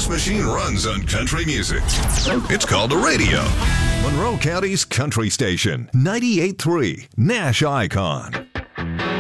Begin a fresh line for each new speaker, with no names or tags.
This machine runs on country music. It's called a radio. Monroe County's country station, 98.3 Nash Icon.